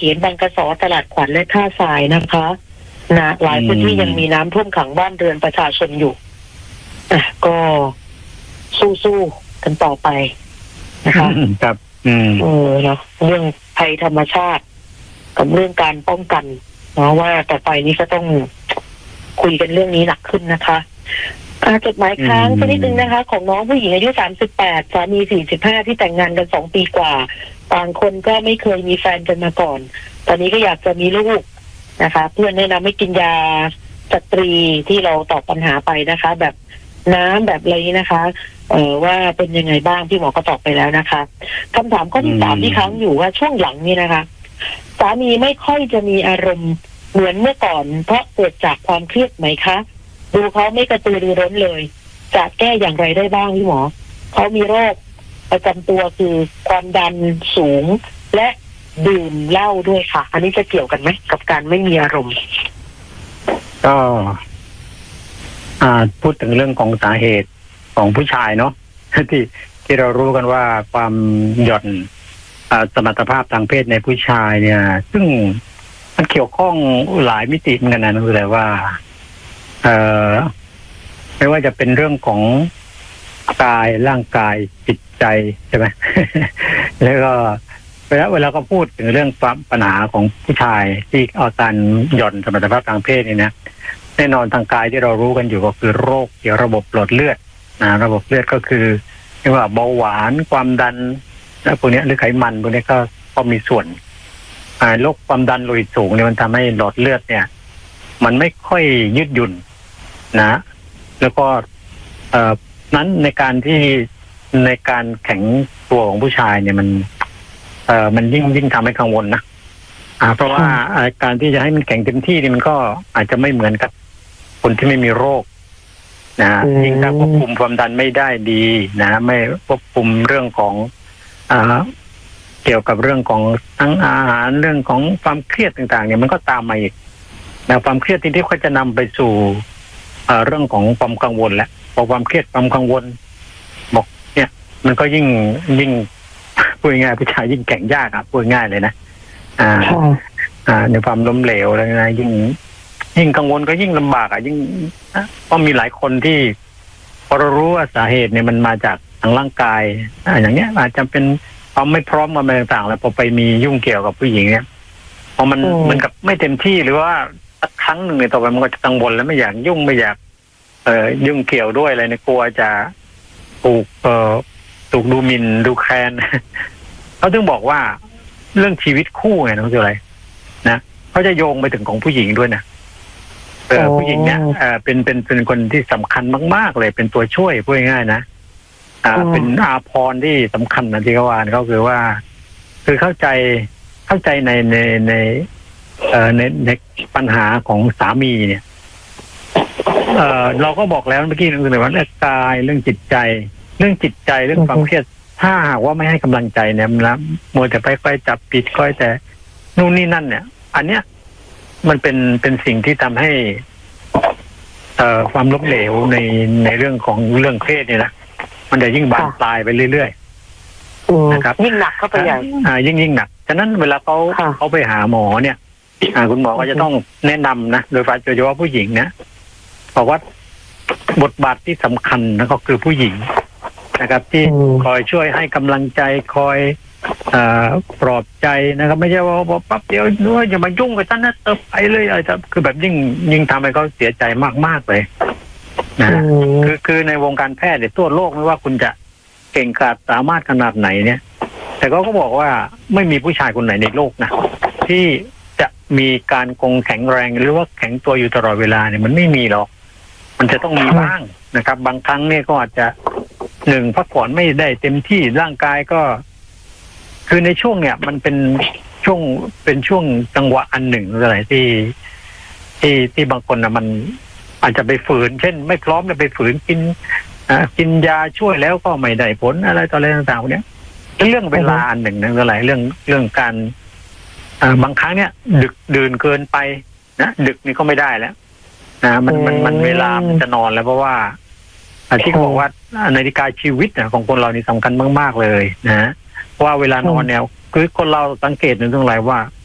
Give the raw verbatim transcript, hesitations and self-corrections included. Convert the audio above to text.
ขียนบางกระสอตลาดขวัญและท่าทรายนะคะนะหลายพื้นที่ยังมีน้ำท่วมขังบ้านเรือนประชาชนอยู่อ่ะก็สู้ๆกันต่อไปนะคะครับอืมเออเนาะเรื่องภัยธรรมชาติกับเรื่องการป้องกันเนาะว่าต่อไปนี้ก็ต้องคุยกันเรื่องนี้หนักขึ้นนะคะอาจดหมายค้างสักนิดนึงนะคะของน้องผู้หญิงอายุสามสิบแปดสามีสี่สิบห้าที่แต่งงานกันสองปีกว่าต่างคนก็ไม่เคยมีแฟนกันมาก่อนตอนนี้ก็อยากจะมีลูกนะคะเพื่อนแนะนำให้กินยาสตรีที่เราตอบปัญหาไปนะคะแบบน้ำแบบอะไรนี้นะคะเอ่อว่าเป็นยังไงบ้างพี่หมอก็ตอบไปแล้วนะคะคำถามข้อที่สามที่ค้างอยู่ว่าช่วงหลังนี้นะคะสามีไม่ค่อยจะมีอารมณ์เหมือนเมื่อก่อนเพราะเกิดจากความเครียดไหมคะดูเขาไม่กระตือรือร้นเลยจะแก้อย่างไรได้บ้างพี่หมอเขามีโรคประจำตัวคือความดันสูงและดื่มเหล้าด้วยค่ะอันนี้จะเกี่ยวกันไหมกับการไม่มีอารมณ์ก็อ่าพูดถึงเรื่องของสาเหตุของผู้ชายเนาะที่ที่เรารู้กันว่าความหย่อนสมรรถภาพทางเพศในผู้ชายเนี่ยซึ่งมันเกี่ยวข้องหลายมิติเหมือนกันนะคืออะไรว่าเอ่อไม่ว่าจะเป็นเรื่องของกายร่างกายจิตใจใช่ไหม แล้วก็เวลาเวลาก็พูดถึงเรื่องความปัญหาของผู้ชายที่เอาการหย่อนสมรรถภาพทางเพศนี่นะแน่นอนทางกายที่เรารู้กันอยู่ก็คือโรคเกี่ยวกับระบบหลอดเลือดนะระบบเลือดก็คือเรียกว่าเบาหวานความดันและพวกนี้หรือไขมันพวกนี้ก็ก็มีส่วนโรคความดันโลหิตสูงเนี่ยมันทำให้หลอดเลือดเนี่ยมันไม่ค่อยยืดหยุ่นนะแล้วก็เอ่อนั้นในการที่ในการแข็งตัวของผู้ชายเนี่ยมันเอ่อมันยิ่งยิ่งทำให้กังวลนะอ่าเพราะว่าการที่จะให้มันแข็งเต็มที่นี่มันก็อาจจะไม่เหมือนกับคนที่ไม่มีโรคนะยิ่งถ้าควบคุมความดันไม่ได้ดีนะไม่ควบคุมเรื่องของอ่าเกี่ยวกับเรื่องของทั้งอาหารเรื่องของความเครียดต่างๆเนี่ยมันก็ตามมาอีกนะความเครียดที่ที่ก็จะนำไปสู่เรื่องของความกังวลและพอความเครียดความกังวลบอกเนี่ยมันก็ยิ่งยิ่งพูดง่ายผู้ชายยิ่งแข่งยากอ่ะพูดง่ายเลยนะอ่าอ่าในความล้มเหลวอะไรนะยิ่งยิ่งกังวลก็ยิ่งลำบากอ่ะยิ่งก็มีหลายคนที่พอเรารู้ว่าสาเหตุเนี่ยมันมาจากทางร่างกายอ่าอย่างเงี้ยอาจจะเป็นความไม่พร้อมอะไรต่างๆแล้วพอไปมียุ่งเกี่ยวกับผู้หญิงเนี่ยพอมันเหมือนกับไม่เต็มที่หรือว่าสักครั้งหนึ่งเนี่ยต่อไปมันก็จะกังวลแล้วไม่อยากยุ่งไม่อยากเอ่อยุ่งเกี่ยวด้วยอะไรเนี่ยกลัวจะถูกเอ่อถูกดูหมิ่นดูแคลนเขาถึงบอกว่าเรื่องชีวิตคู่ไงน้องจุไรนะเขาจะโยงไปถึงของผู้หญิงด้วยนะเออผู้หญิงเนี่ยเออเป็นเป็นเป็นคนที่สำคัญมากๆเลยเป็นตัวช่วยพูดง่ายๆนะอ่าเป็นอาภรณ์ที่สำคัญนะที่เขาว่าเขาคือว่าคือเข้าใจเข้าใจในในในเอ่อในในปัญหาของสามีเนี่ยเอ่อเราก็บอกแล้วเมื่อกี้คือว่าเรื่องกายเรื่องจิตใจเรื่องจิตใจเรื่องความเครียดถ้าหากว่าไม่ให้กำลังใจเนี่ยนะมัวแต่ค่อยๆจับผิดค่อยแต่นู่นนี่นั่นเนี่ยอันเนี้ยมันเป็นเป็นสิ่งที่ทำให้เอ่อความล้มเหลวในในเรื่องของเรื่องเพศเนี่ยนะมันจะยิ่งบานปลายไปเรื่อยๆนะครับยิ่งหนักเข้าไปใหญ่อ่ายิ่งยิ่งหนักฉะนั้นเวลาเขาเขาไปหาหมอเนี่ยอ่าคุณหมอก็จะต้องแนะนำนะโดยโดยเฉพาะผู้หญิงเนี่ยบอกว่าบทบาทที่สำคัญนะก็คือผู้หญิงนะครับที่คอยช่วยให้กำลังใจคอยอ่าปลอบใจนะครับไม่ใช่ว่าปั๊บเดียวว่าอย่ามายุ่งกับฉันนะเติบไปเลยอะไรคือแบบยิ่งยิ่งทำให้เขาเสียใจมากๆเลยนะคือคือในวงการแพทย์เนี่ยทั่วโลกไม่ว่าคุณจะเก่งกาจสามารถขนาดไหนเนี่ยแต่เขาก็บอกว่าไม่มีผู้ชายคนไหนในโลกนะที่จะมีการคงแข็งแรงหรือว่าแข็งตัวอยู่ตลอดเวลาเนี่ยมันไม่มีหรอกมันจะต้องมีบ้างนะครับบางครั้งเนี่ยก็อาจจะหนึ่งพักผ่อนไม่ได้เต็มที่ร่างกายก็คือในช่วงเนี่ยมันเป็นช่วงเป็นช่วงจังหวะอันหนึ่งอะไรที่ที่ที่บางคนนะมันอาจจะไปฝืนเช่นไม่พร้อมจะไปฝืนกินอ่ากินยาช่วยแล้วก็ไม่ได้ผลอะไรต่ออะไรต่างๆพวกนี้เรื่องเวลาอันหนึ่งนะอะไรเรื่องเรื่องการอ่าบางครั้งเนี่ยดึกดื่นเกินไปนะดึกนี่ก็ไม่ได้แล้วนะมันมันมันเวลามันจะนอนแล้วเพราะว่าที่เขาบอกว่านาฬิกาชีวิตของคนเรานี่สำคัญมากๆเลยนะว่าเวลานอนเนี่ยคือคนเราสังเกตในเรื่องอะไรว่า